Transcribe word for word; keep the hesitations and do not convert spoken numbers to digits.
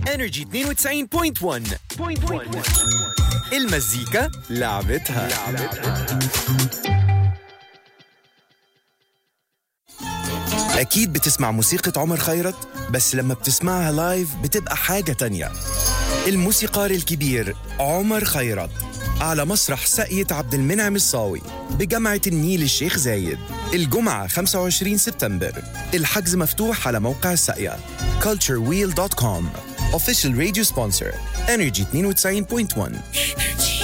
إنرجي اثنين وتسعين فاصلة واحد. المزيكا لعبتها. أكيد بتسمع موسيقى عمر خيرت، بس لما بتسمعها لايف بتبقى حاجة تانية. الموسيقار الكبير عمر خيرت على مسرح ساقية عبد المنعم الصاوي بجامعة النيل الشيخ زايد الجمعة خمسة وعشرين سبتمبر. الحجز مفتوح على موقع ساقية culture wheel دوت كوم. Official radio sponsor إنرجي اثنين وتسعين فاصلة واحد.